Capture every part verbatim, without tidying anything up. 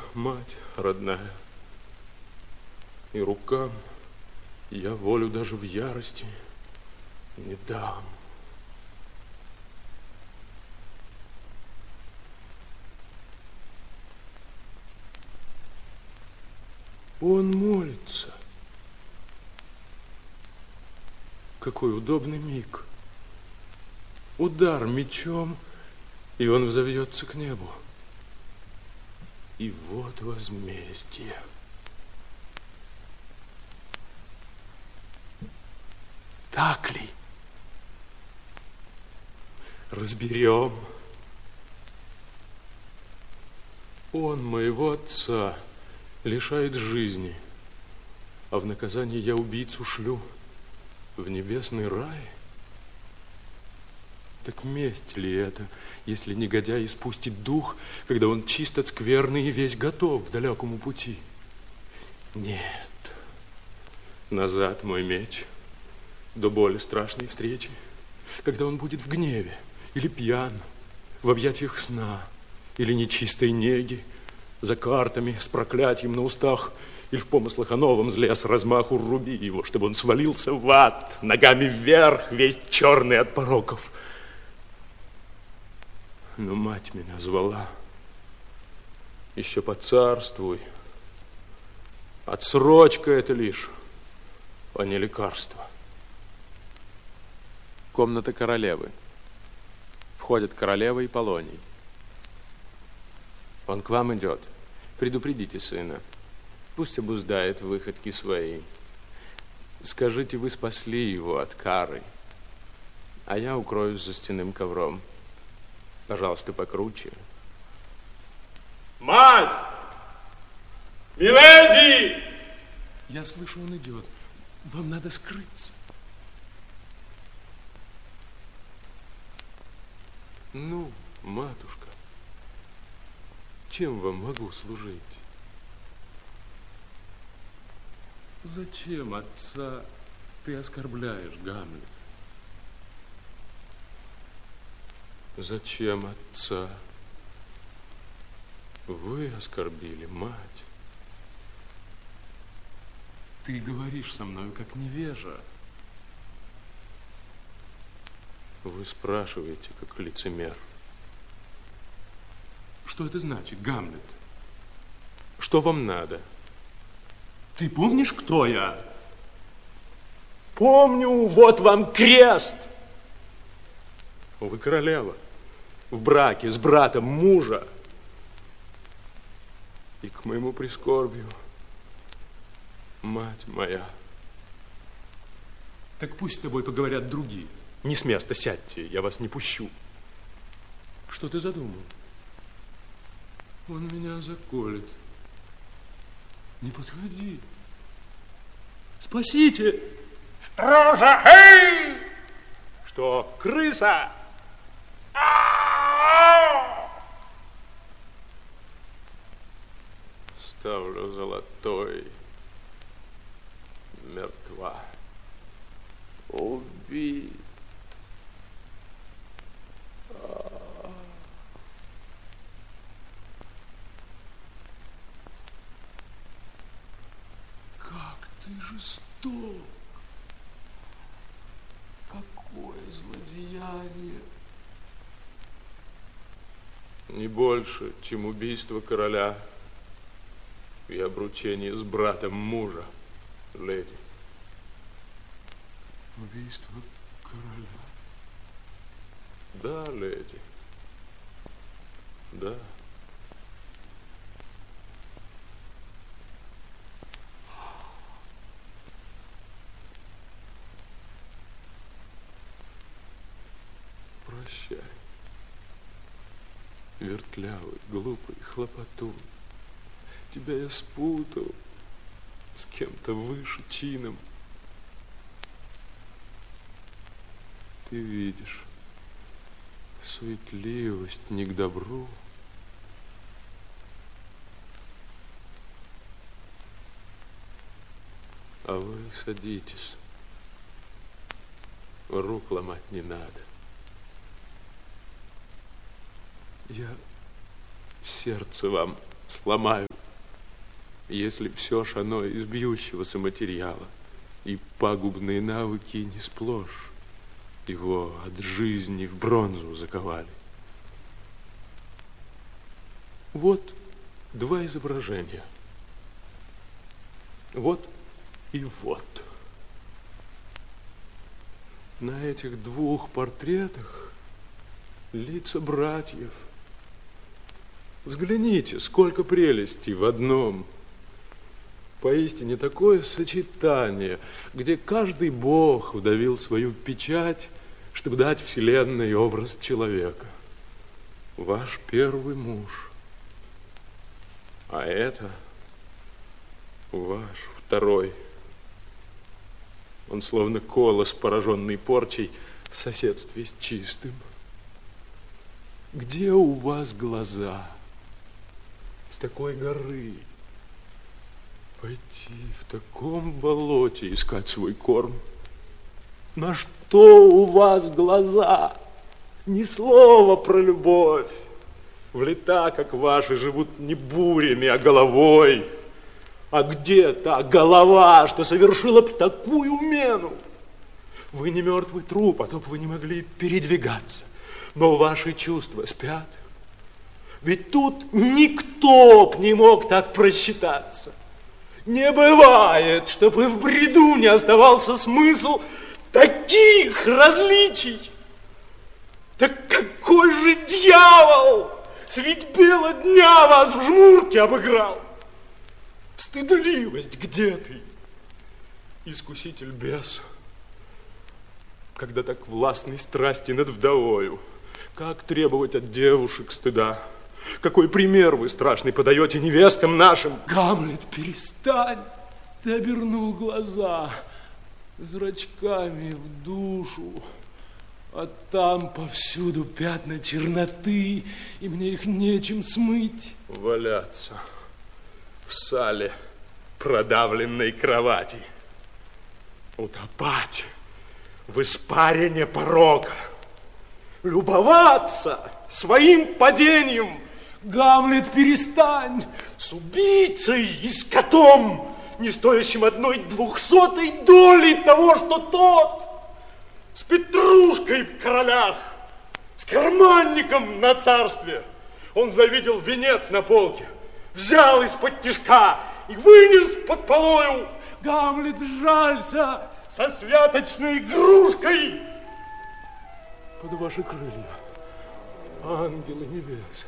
мать родная, и рукам я волю даже в ярости не дам. Он молится. Какой удобный миг. Удар мечом, и он взовьется к небу. И вот возмездие. Так ли? Разберем. Он моего отца лишает жизни, а в наказание я убийцу шлю в небесный рай. Так месть ли это, если негодяй испустит дух, когда он чист от скверны и весь готов к далекому пути? Нет. Назад мой меч, до боли страшной встречи, когда он будет в гневе или пьян, в объятиях сна или нечистой неги, за картами с проклятием на устах, или в помыслах о новом зле с размаху руби его, чтобы он свалился в ад, ногами вверх, весь черный от пороков. Но мать меня звала. Еще поцарствуй. Отсрочка это лишь, а не лекарство. Комната королевы. Входят королева и Полоний. Он к вам идет. Предупредите сына. Пусть обуздает выходки свои. Скажите, вы спасли его от кары, а я укроюсь за стенным ковром. Пожалуйста, покруче. Мать! Миледи! Я слышу, он идет. Вам надо скрыться. Ну, матушка, чем вам могу служить? Зачем отца ты оскорбляешь, Гамлет? Зачем отца? Вы оскорбили мать. Ты говоришь со мною, как невежа. Вы спрашиваете, как лицемер. Что это значит, Гамлет? Что вам надо? Ты помнишь, кто я? Помню, вот вам крест. Вы королева, в браке с братом мужа. И к моему прискорбию, мать моя. Так пусть с тобой поговорят другие. Не с места сядьте, я вас не пущу. Что ты задумал? Он меня заколет. Не подходи. Спасите! Стража, эй! Что, крыса? Ставлю золотой. Мертва. Убит. Как ты жесток! Какое злодеяние! Не больше, чем убийство короля и обручение с братом мужа, леди. Убийство короля? Да, леди. Да. Прощай, вертлявый, глупый хлопотун. Тебя я спутал с кем-то выше чином. Ты видишь, суетливость не к добру. А вы садитесь. Рук ломать не надо. Я сердце вам сломаю. Если все ж оно из бьющегося материала, и пагубные навыки не сплошь, его от жизни в бронзу заковали. Вот два изображения. Вот и вот. На этих двух портретах лица братьев. Взгляните, сколько прелестей в одном. Поистине такое сочетание, где каждый бог удавил свою печать, чтобы дать вселенной образ человека. Ваш первый муж. А это ваш второй. Он словно колос, пораженный порчей, в соседстве с чистым. Где у вас глаза? С такой горы пойти в таком болоте искать свой корм? На что у вас глаза? Ни слова про любовь. В лета, как ваши, живут не бурями, а головой. А где та голова, что совершила б такую мену? Вы не мертвый труп, а то б вы не могли передвигаться. Но ваши чувства спят. Ведь тут никто б не мог так просчитаться. Не бывает, чтобы в бреду не оставался смысл таких различий. Так какой же дьявол средь бела дня вас в жмурке обыграл? Стыдливость, где ты, искуситель бес, когда так властной страсти над вдовою? Как требовать от девушек стыда? Какой пример вы страшный подаете невестам нашим? Гамлет, перестань! Ты обернул глаза зрачками в душу, а там повсюду пятна черноты, и мне их нечем смыть. Валяться в сале продавленной кровати, утопать в испарине порока, любоваться своим падением. Гамлет, перестань! С убийцей и с котом, не стоящим одной двухсотой доли того, что тот, с петрушкой в королях, с карманником на царстве. Он завидел венец на полке, взял из-под тишка и вынес под полою. Гамлет, жалься со святочной игрушкой под ваши крылья, ангелы небес.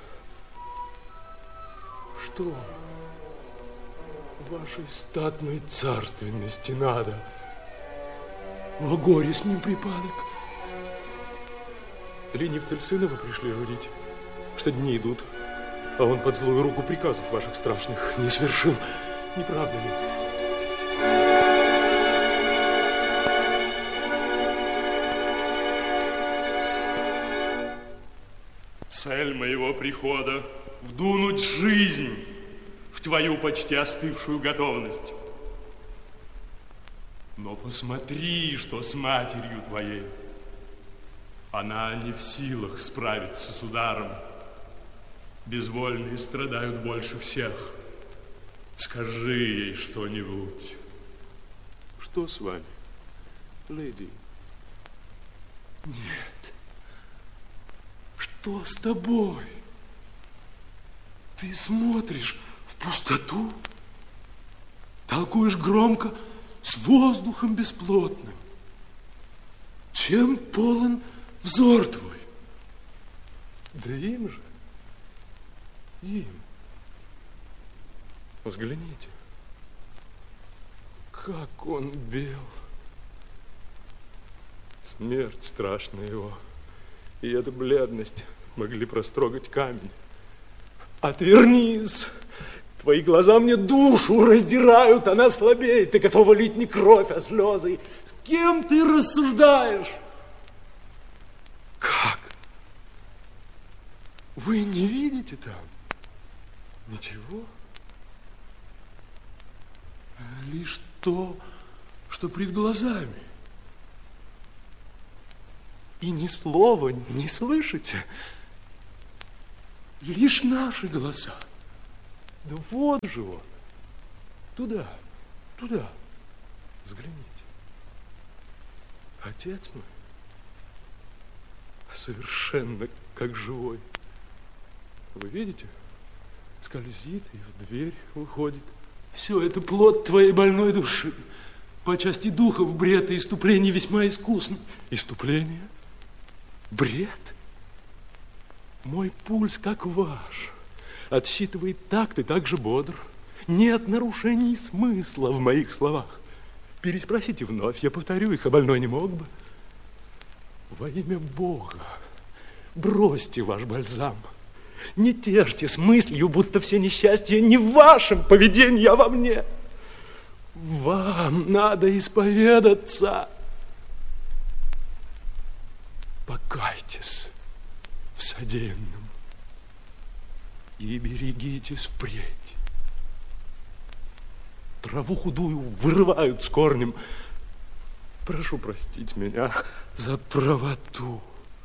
Что вашей статной царственности надо? О, горе с ним припадок. Ли не в Цельсиново пришли журить, что дни идут, а он под злую руку приказов ваших страшных не свершил, не правда ли? Цель моего прихода — вдунуть жизнь в твою почти остывшую готовность. Но посмотри, что с матерью твоей. Она не в силах справиться с ударом. Безвольные страдают больше всех. Скажи ей что-нибудь. Что с вами, леди? Нет. Что с тобой? Ты смотришь в пустоту, толкуешь громко с воздухом бесплотным. Чем полон взор твой? Да им же, им. Взгляните, как он бел. Смерть страшная его, и эта бледность могли прострогать камень. Отвернись! Твои глаза мне душу раздирают, она слабеет. Ты готова лить не кровь, а слезы. С кем ты рассуждаешь? Как? Вы не видите там ничего? Лишь то, что пред глазами. И ни слова не слышите. Лишь наши голоса. Да вот же он, Туда, туда. Взгляните. Отец мой совершенно как живой. Вы видите? Скользит и в дверь выходит. Все это плод твоей больной души. По части духов бред и иступление весьма искусно. Иступление? Бред? Мой пульс, как ваш, отсчитывает такт и так же бодр. Нет нарушений смысла в моих словах. Переспросите вновь, я повторю их, а больной не мог бы. Во имя Бога, бросьте ваш бальзам. Не тешьте с мыслью, будто все несчастья не в вашем поведении, а во мне. Вам надо исповедаться. Покайтесь в содеянном и берегитесь впредь. Траву худую вырывают с корнем. Прошу простить меня за правоту.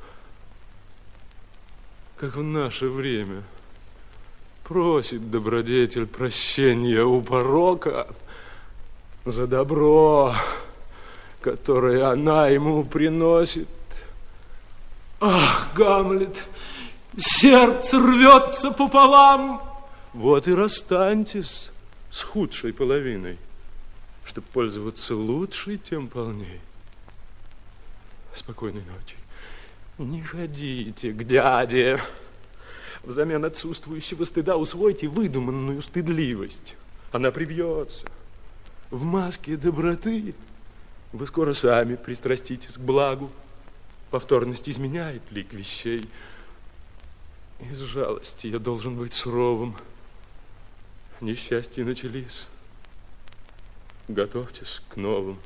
Как в наше время просит добродетель прощения у порока за добро, которое она ему приносит. Ах, Гамлет, сердце рвется пополам. Вот и расстаньтесь с худшей половиной, чтобы пользоваться лучшей, тем полней. Спокойной ночи. Не ходите к дяде. Взамен отсутствующего стыда усвойте выдуманную стыдливость. Она привьется. В маске доброты вы скоро сами пристраститесь к благу. Повторность изменяет лик вещей. Из жалости я должен быть суровым. Несчастья начались. Готовьтесь к новым.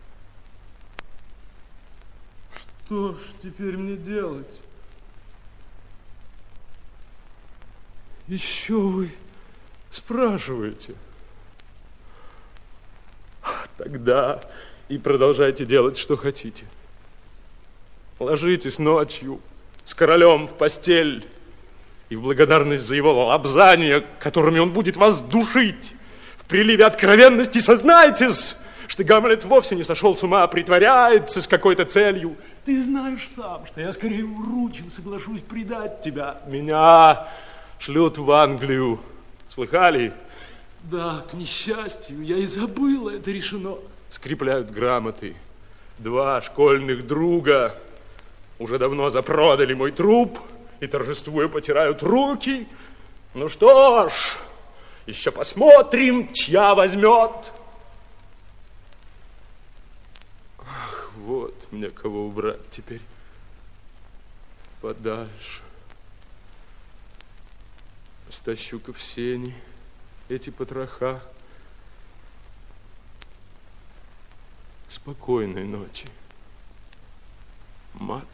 Что ж теперь мне делать? Еще вы спрашиваете? Тогда и продолжайте делать, что хотите. Ложитесь ночью с королем в постель, и в благодарность за его лобзания, которыми он будет вас душить, в приливе откровенности сознайтесь, что Гамлет вовсе не сошел с ума, а притворяется с какой-то целью. Ты знаешь сам, что я скорее вручим, соглашусь предать тебя. Меня шлют в Англию. Слыхали? Да, к несчастью, я и забыла, это решено. Скрепляют грамоты. Два школьных друга уже давно запродали мой труп и торжествуя потирают руки. Ну что ж, еще посмотрим, чья возьмет. Ах, вот мне кого убрать теперь подальше. Стащу-ка в сени эти потроха. Спокойной ночи, мат.